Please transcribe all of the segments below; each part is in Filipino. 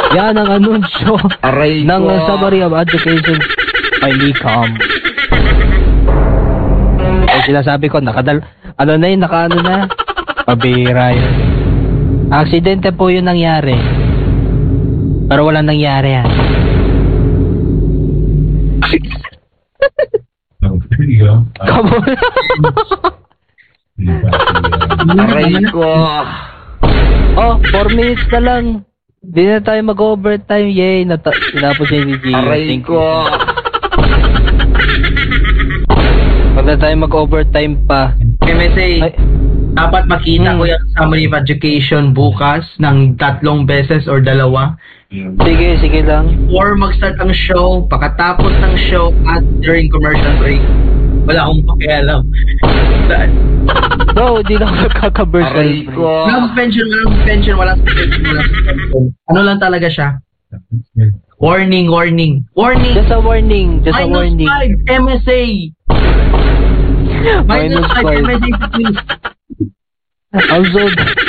Yan ang anunsyo Aray ng ko. summary of education by Nicom. Eh, sinasabi ko, ano na, pabira yun. Aksidente po yun nangyari. Pero walang nangyari yan. Come on. Aray ko. Oh, 4 minutes na lang. Di na tayo mag-overtime. Yay, tinapos yung VG. Aray ko. Huwag na tayo mag-overtime pa. MSA, Ay, dapat makita ko yung summary of education bukas ng 3 beses or 2. sige lang. Or mag-start ang show, pagkatapos ng show at during commercial break. Wala akong pakialam. No, di na ako nakaka-burst. Aray ko. Walang pension. Ano lang talaga siya? Warning. Just a warning. -5 MSA. Minus -5 5. MSA please. Also,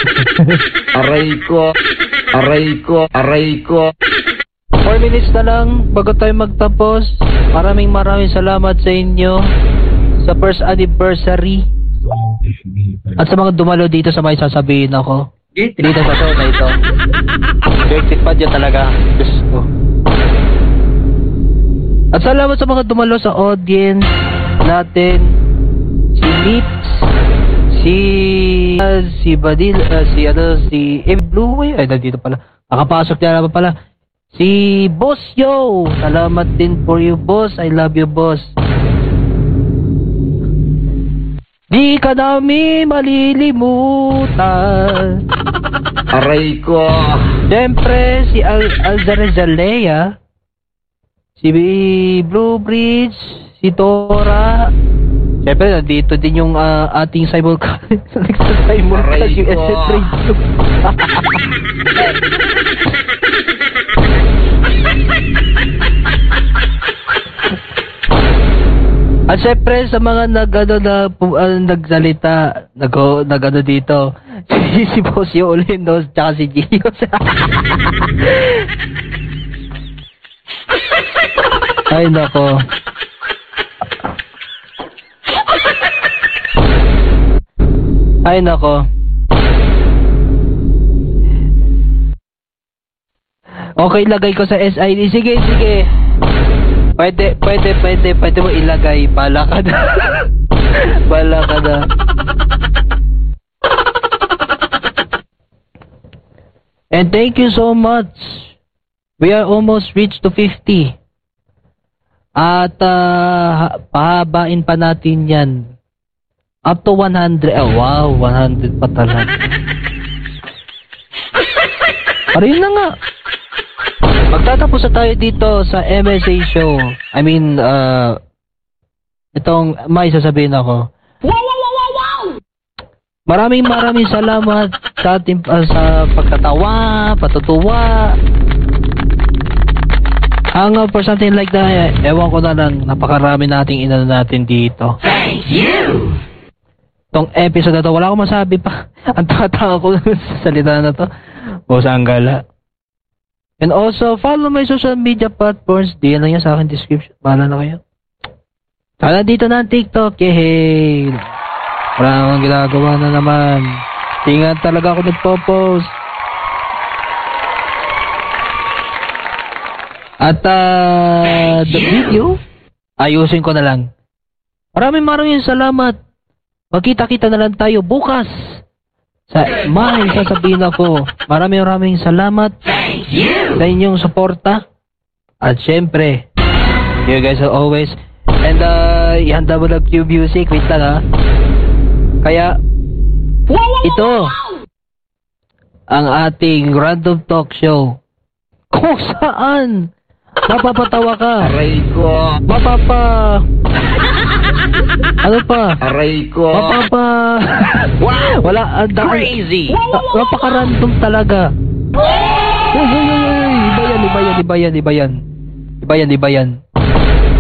Aray ko. 4 minutes na lang bago tayo magtapos. Maraming salamat sa inyo sa first anniversary. At sa mga dumalo dito sa may sasabihin ako. Dito sa show na ito. Effective pa dyan talaga. Gusto. At salamat sa mga dumalo sa audience natin. Si Lips, si Badil, si Blue, ay nandito pala. Nakapasok niya naman pala. Si Boss Yo, salamat din for you, boss. I love you, boss. Di ka namin malilimutan. Aray ko. Siyempre, si Alzarezalea, si Blue Bridge, si Tora. Siyempre, nandito din yung ating simulcast. Simulcast Aray ko. USA Trade Group. At syempre sa mga nagsalita, nagano dito, si Boss Yo Olindo, tsaka si Gio. Ay nako. Ay nako. Okay, lagay ko sa SID. Sige. Pwede mo ilagay. Bala ka na. And thank you so much. We are almost reached to 50. At pahabain pa natin yan. Up to 100. Oh, wow, 100 pa talaga. Parin na nga. Magtatapos na tayo dito sa MSA show. I mean, itong may sasabihin ako. Wow! Maraming salamat sa ating sa pagkatawa, patutuwa. For something like that, ewan ko na lang, napakarami nating inano natin dito. Thank you! Itong episode na to, wala akong masabi pa. Ang tanga ko sa salita na to. Busang gala. And also, follow my social media platforms. Diyan lang yan sa akin description. Bahala na kayo. Sana dito na ang TikTok. Yehey! Wala akong ginagawa na naman. Tingnan talaga ako nagpo-post. At the video, ayusin ko na lang. Maraming salamat. Magkita-kita na lang tayo bukas. May sasabihin ako, maraming salamat sa inyong suporta. At syempre, you guys are always, and ihanda mo ng Q Music, wait lang ha. Kaya, ito, ang ating random talk show, kung saan, mapapatawa ka. Aray ko. Ano pa? Aray ko. Wow! Wala, crazy! Napaka-random talaga. Iba yan.